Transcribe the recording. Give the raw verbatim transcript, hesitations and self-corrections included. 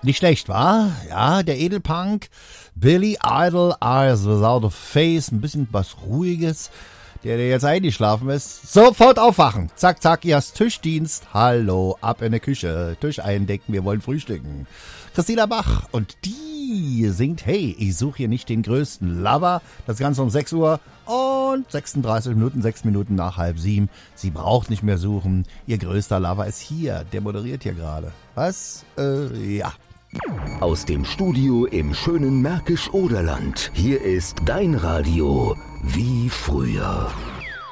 Nicht schlecht, wa? Ja, der Edelpunk, Billy Idol, Eyes Without a Face, ein bisschen was Ruhiges. Der, der jetzt eingeschlafen ist, sofort aufwachen. Zack, zack, ihr hast Tischdienst. Hallo, ab in der Küche. Tisch eindecken, wir wollen frühstücken. Christina Bach und die singt, hey, ich suche hier nicht den größten Lover. Das Ganze um sechs Uhr und sechsunddreißig Minuten, sechs Minuten nach halb sieben. Sie braucht nicht mehr suchen. Ihr größter Lover ist hier. Der moderiert hier gerade. Was? Äh, ja. Aus dem Studio im schönen Märkisch-Oderland. Hier ist dein Radio wie früher.